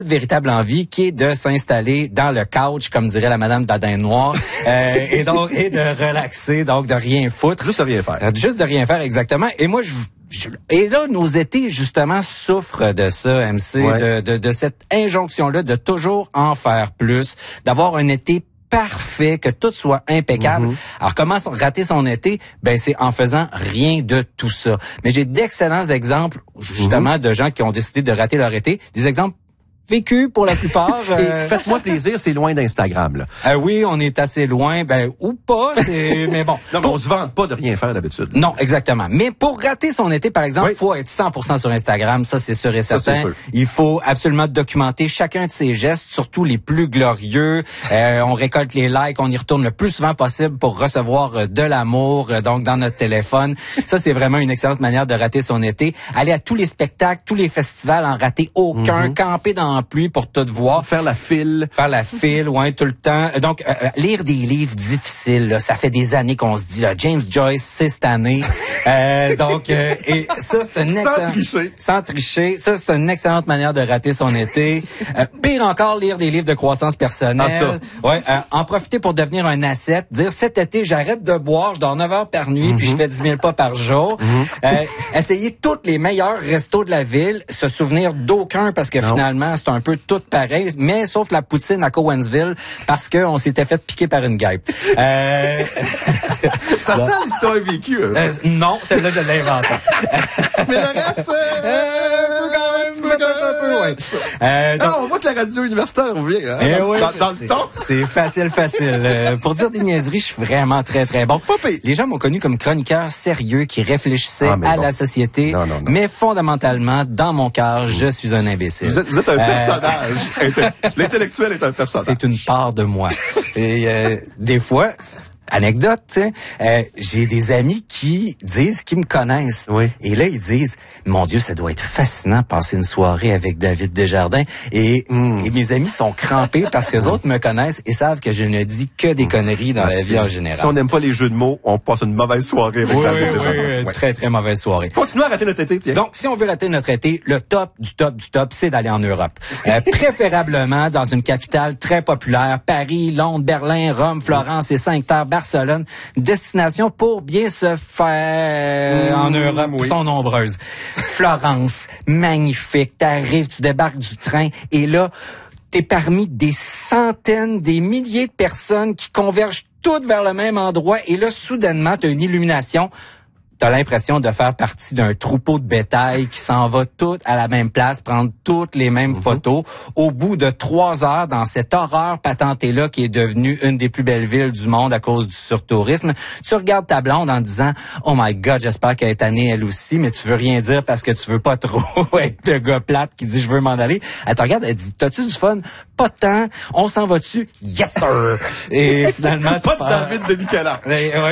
véritable envie qui est de s'installer dans le couch, comme dirait la madame Dadin Noir, et de relaxer, donc de rien foutre. Juste de rien faire. Juste de rien faire, exactement. Et moi, et là, nos étés, justement, souffrent de ça, MC, de cette injonction-là de toujours en faire plus, d'avoir un été parfait, que tout soit impeccable. Alors, comment rater son été? Ben, c'est en faisant rien de tout ça. Mais j'ai d'excellents exemples, justement, de gens qui ont décidé de rater leur été. Des exemples vécu pour la plupart. Et faites-moi plaisir, c'est loin d'Instagram, là. Oui, on est assez loin, ou pas, mais bon. Non, mais on se vante pas de rien faire d'habitude. Non, exactement. Mais pour rater son été, par exemple, il faut être 100% sur Instagram, ça c'est sûr et certain. Ça, c'est sûr. Il faut absolument documenter chacun de ses gestes, surtout les plus glorieux. On récolte les likes, on y retourne le plus souvent possible pour recevoir de l'amour, donc dans notre téléphone. Ça, c'est vraiment une excellente manière de rater son été. Aller à tous les spectacles, tous les festivals, en rater aucun, camper dans la pluie pour tout voir. Faire la file, tout le temps. Donc, lire des livres difficiles, là, ça fait des années qu'on se dit, là, James Joyce, c'est cette année. Et ça, c'est Sans tricher. Ça, c'est une excellente manière de rater son été. Pire encore, lire des livres de croissance personnelle. En profiter pour devenir un ascète. Dire, cet été, j'arrête de boire, je dors 9 heures par nuit, puis je fais 10 000 pas par jour. Essayer tous les meilleurs restos de la ville. Se souvenir d'aucun, parce que finalement, c'est un peu tout pareil, mais sauf la poutine à Cowansville, parce qu'on s'était fait piquer par une guêpe. Ça sent l'histoire vécue. Non, celle-là, je l'ai inventée. Mais le reste, on voit que la radio universitaire revient, dans le temps. C'est facile. Pour dire des niaiseries, je suis vraiment très, très bon. Les gens m'ont connu comme chroniqueur sérieux qui réfléchissait à la société, mais fondamentalement, dans mon cœur, je suis un imbécile. Vous êtes un personnage. L'intellectuel est un personnage. C'est une part de moi. Et des fois... Anecdote, j'ai des amis qui disent qu'ils me connaissent. Et là, ils disent, mon Dieu, ça doit être fascinant de passer une soirée avec David Desjardins. Et mes amis sont crampés parce que les autres me connaissent et savent que je ne dis que des conneries dans la vie en général. Si on n'aime pas les jeux de mots, on passe une mauvaise soirée avec David Desjardins. Très, très mauvaise soirée. Continuons à rater notre été, tiens. Donc, si on veut rater notre été, le top du top, c'est d'aller en Europe. Préférablement dans une capitale très populaire, Paris, Londres, Berlin, Rome, Florence et Saint-Terre, Barcelone, destination pour bien se faire en Europe, sont nombreuses. Florence, magnifique, t'arrives, tu débarques du train et là, t'es parmi des centaines, des milliers de personnes qui convergent toutes vers le même endroit et là, soudainement, t'as une illumination. T'as l'impression de faire partie d'un troupeau de bétail qui s'en va tout à la même place, prendre toutes les mêmes photos. Au bout de 3 heures, dans cette horreur patentée-là qui est devenue une des plus belles villes du monde à cause du surtourisme, tu regardes ta blonde en disant « Oh my God, j'espère qu'elle est tannée elle aussi », mais tu veux rien dire parce que tu veux pas trop être le gars plate qui dit « Je veux m'en aller ». Elle te regarde, elle dit « T'as-tu du fun? » Pas de temps. On s'en va-tu? Yes, sir! Et finalement, tu pas de David de Nicolas.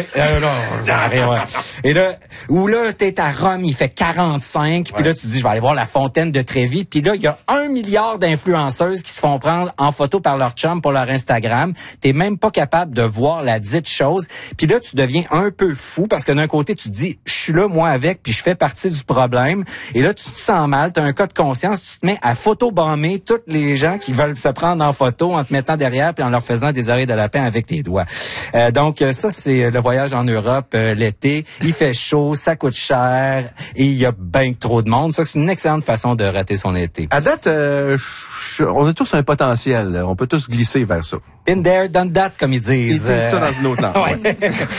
Et là, où là, t'es à Rome, il fait 45, puis là, tu dis, je vais aller voir la fontaine de Trévi, puis là, il y a 1 milliard d'influenceuses qui se font prendre en photo par leur chum pour leur Instagram. T'es même pas capable de voir la dite chose. Puis là, tu deviens un peu fou, parce que d'un côté, tu te dis, je suis là, moi, avec, puis je fais partie du problème. Et là, tu te sens mal, t'as un cas de conscience, tu te mets à photobomber toutes les gens qui veulent se prendre en photo en te mettant derrière, puis en leur faisant des oreilles de lapin avec tes doigts. Donc, ça, c'est le voyage en Europe l'été. Il fait chaud, ça coûte cher et il y a bien trop de monde. Ça, c'est une excellente façon de rater son été. À date, on a tous un potentiel. On peut tous glisser vers ça. In there, done that, comme ils disent. Ils disent ça dans une autre langue.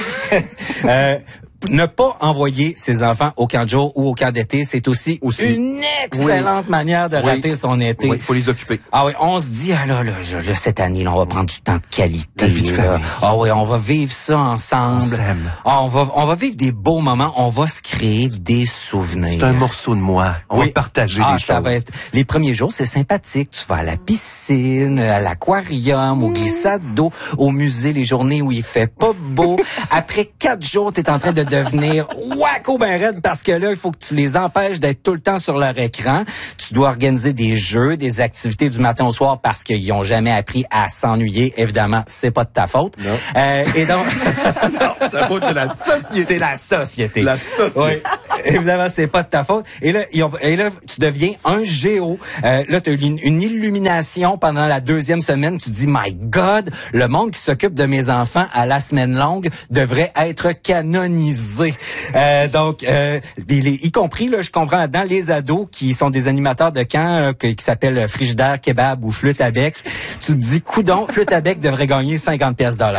Ne pas envoyer ses enfants au camp de jour ou au camp d'été, c'est aussi une excellente manière de rater son été. Oui, il faut les occuper. Ah oui, on se dit, cette année, là, on va prendre du temps de qualité. On va vivre ça ensemble. On s'aime. On va vivre des beaux moments. On va se créer des souvenirs. C'est un morceau de moi. On va partager des choses. Ça va être, les premiers jours, c'est sympathique. Tu vas à la piscine, à l'aquarium, au glissade d'eau, au musée, les journées où il fait pas beau. Après 4 jours, t'es en train de devenir wacko ben raide parce que là, il faut que tu les empêches d'être tout le temps sur leur écran. Tu dois organiser des jeux, des activités du matin au soir parce qu'ils ont jamais appris à s'ennuyer. Évidemment, c'est pas de ta faute. Non. Et donc... non, c'est la faute de la société. C'est la société. La société. Oui. Évidemment, c'est pas de ta faute. Et là, tu deviens un géo. Là, tu as une illumination pendant la 2e semaine. Tu dis, my God, le monde qui s'occupe de mes enfants à la semaine longue devrait être canonisé. Donc, y compris, là, je comprends là-dedans, les ados qui sont des animateurs de camp qui s'appellent Frigidaire, Kebab ou Flûte à bec. Tu te dis, coudon, Flûte à bec devrait gagner 50 pièces $.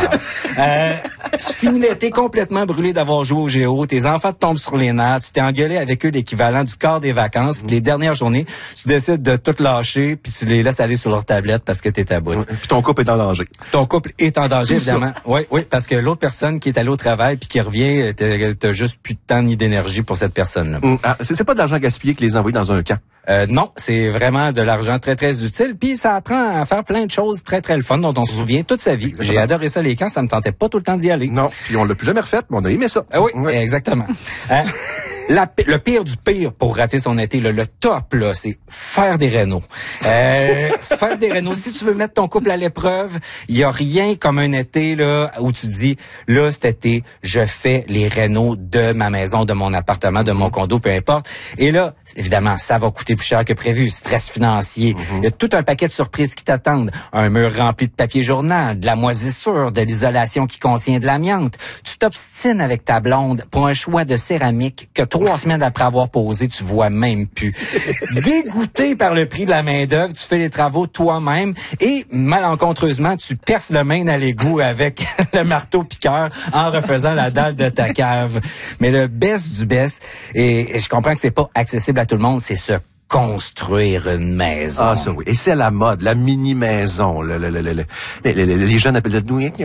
Tu finis l'été complètement brûlé d'avoir joué au géo. Tes enfants te tombent sur les nerfs. Tu t'es engueulé avec eux l'équivalent du quart des vacances. Puis les dernières journées, tu décides de tout lâcher puis tu les laisses aller sur leur tablette parce que t'es à bout. Puis ton couple est en danger. Ton couple est en danger, tout évidemment. Oui, parce que l'autre personne qui est allée au travail puis qui revient, t'as juste plus de temps ni d'énergie pour cette personne-là. C'est pas de l'argent gaspillé que les envoyer dans un camp. Non, c'est vraiment de l'argent très, très utile. Puis ça apprend à faire plein de choses très, très le fun dont on se souvient toute sa vie. Exactement. J'ai adoré ça, les camps. Ça me tentait pas tout le temps d'y aller. Non, puis on l'a plus jamais refait, mais on a aimé ça. Oui, exactement. Le pire du pire pour rater son été, le top, là, c'est faire des rénaux. Faire des rénaux. Si tu veux mettre ton couple à l'épreuve, il y a rien comme un été là où tu dis, là, cet été, je fais les rénaux de ma maison, de mon appartement, de mon condo, peu importe. Et là, évidemment, ça va coûter plus cher que prévu. Stress financier. Il y a tout un paquet de surprises qui t'attendent. Un mur rempli de papier journal, de la moisissure, de l'isolation qui contient de l'amiante. Tu t'obstines avec ta blonde pour un choix de céramique que 3 semaines après avoir posé, tu vois même plus. Dégoûté par le prix de la main-d'œuvre, tu fais les travaux toi-même et malencontreusement, tu perces le main à l'égout avec le marteau piqueur en refaisant la dalle de ta cave. Mais le best du best, et je comprends que c'est pas accessible à tout le monde, c'est ce construire une maison. Ah, ça oui. Et c'est à la mode, la mini-maison. Les jeunes appellent le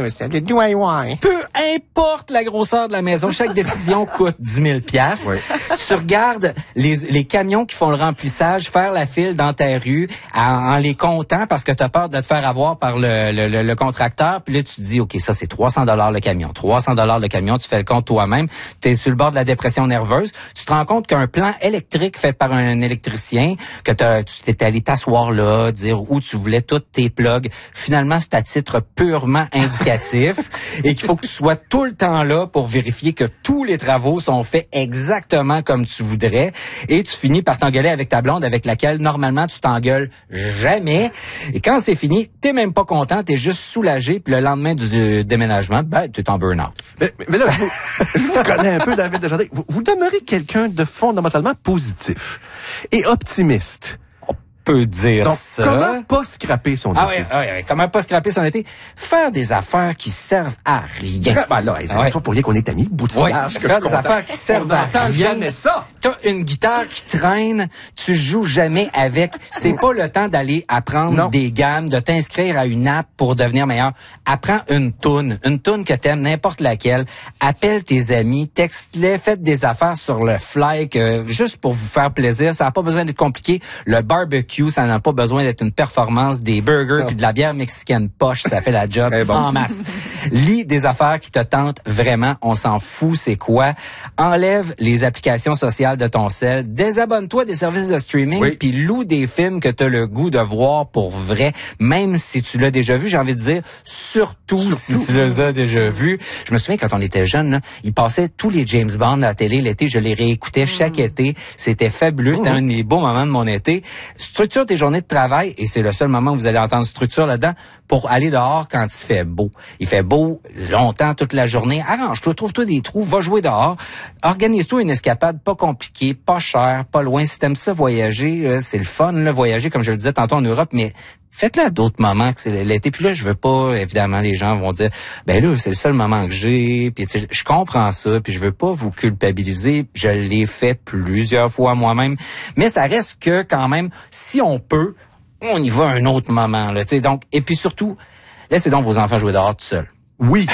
DIY. Peu importe la grosseur de la maison, chaque décision coûte 10 000 $. Oui. Tu regardes les camions qui font le remplissage faire la file dans ta rue en les comptant parce que tu as peur de te faire avoir par le contracteur. Puis là, tu te dis, OK, ça, c'est 300 $ le camion. 300 $ le camion, tu fais le compte toi-même. Tu es sur le bord de la dépression nerveuse. Tu te rends compte qu'un plan électrique fait par un électricien, que tu t'es allé t'asseoir là, dire où tu voulais tous tes plugs. Finalement, c'est à titre purement indicatif et qu'il faut que tu sois tout le temps là pour vérifier que tous les travaux sont faits exactement comme tu voudrais. Et tu finis par t'engueuler avec ta blonde avec laquelle, normalement, tu t'engueules jamais. Et quand c'est fini, t'es même pas content, t'es juste soulagé. Puis le lendemain du déménagement, tu es en burn-out. Mais là, je vous connais un peu, David Desjardins. Vous demeurez quelqu'un de fondamentalement positif et optimiste. Peut dire donc, ça. Comment pas scraper son été? Oui, comment pas scraper son été? Faire des affaires qui servent à rien. Ben là, c'est pas pour rien qu'on est amis, bout de village. Faire des affaires qui servent à rien. Jamais ça. T'as une guitare qui traîne, tu joues jamais avec. C'est pas le temps d'aller apprendre des gammes, de t'inscrire à une app pour devenir meilleur. Apprends une toune que t'aimes, n'importe laquelle. Appelle tes amis, texte-les, faites des affaires sur le fly, juste pour vous faire plaisir. Ça n'a pas besoin d'être compliqué. Le barbecue, ça n'a pas besoin d'être une performance. Des burgers puis de la bière mexicaine poche, ça fait la job en masse. Lis des affaires qui te tentent vraiment. On s'en fout, c'est quoi. Enlève les applications sociales de ton cell. Désabonne-toi des services de streaming puis loue des films que tu as le goût de voir pour vrai. Même si tu l'as déjà vu, j'ai envie de dire, surtout si tu les as déjà vus. Je me souviens quand on était jeunes, là, ils passaient tous les James Bond à la télé l'été. Je les réécoutais chaque été. C'était fabuleux. C'était un de mes beaux moments de mon été. Structure tes journées de travail, et c'est le seul moment où vous allez entendre structure là-dedans, pour aller dehors quand il fait beau. Il fait beau longtemps, toute la journée. Arrange-toi, trouve-toi des trous, va jouer dehors. Organise-toi une escapade pas compliquée, pas chère, pas loin. Si t'aimes ça voyager, c'est le fun, là, voyager, comme je le disais tantôt en Europe, mais faites-le à d'autres moments que c'est l'été. Puis là, je veux pas, évidemment, les gens vont dire, ben là, c'est le seul moment que j'ai. Puis je comprends ça, puis je veux pas vous culpabiliser. Je l'ai fait plusieurs fois moi-même. Mais ça reste que, quand même, si on peut, on y va à un autre moment, là, tu sais. Donc, et puis surtout, laissez donc vos enfants jouer dehors tout seuls. Oui.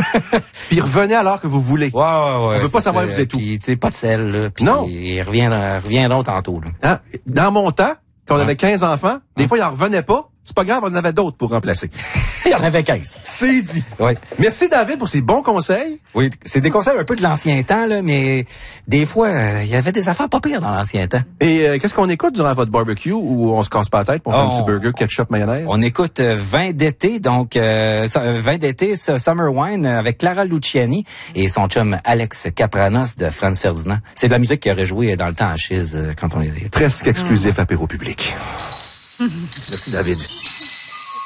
Puis revenez à l'heure que vous voulez. Ouais. On veut pas savoir où vous êtes où. Puis, tu sais, pas de sel, là. Puis non. Ils reviendront tantôt, là. Hein? Dans mon temps, quand on avait 15 enfants, des fois, ils en revenaient pas. c'est pas grave, on en avait d'autres pour remplacer. Il y en avait 15. C'est dit. Oui. Merci, David, pour ces bons conseils. Oui, c'est des conseils un peu de l'ancien temps, là, mais des fois, il y avait des affaires pas pires dans l'ancien temps. Et qu'est-ce qu'on écoute durant votre barbecue où on se casse pas la tête pour faire un petit burger, ketchup, mayonnaise? On écoute Vin d'été, donc Vin d'été, Summer Wine, avec Clara Luciani et son chum Alex Capranos de Franz Ferdinand. C'est de la musique qui aurait joué dans le temps à Chiz quand on était... Presque exclusif apéro public. Merci, David.